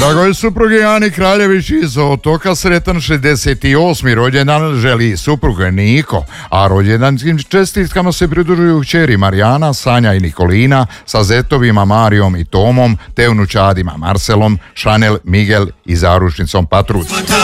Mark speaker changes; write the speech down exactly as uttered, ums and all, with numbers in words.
Speaker 1: Dragoj suprugi Ani Kraljević iz Otoka sretan šezdeset osmi rođendan želi suprug Niko, a rođendanskim čestitkama se pridružuju kćeri Marijana, Sanja i Nikolina sa zetovima Marijom i Tomom te unučadima Marcelom, Šanel, Miguel i zaručnicom Patruć.